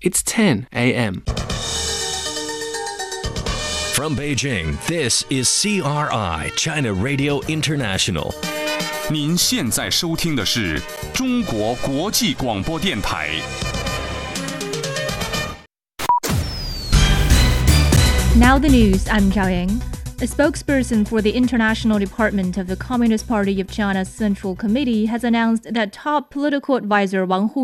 It's 10 a.m. From Beijing, this is CRI, China Radio International. 您现在收听的是中国国际广播电台。 Now the news, I'm Zhao Yang. A spokesperson for the International Department of the Communist Party of China's Central Committee has announced that top political advisor Wang Hu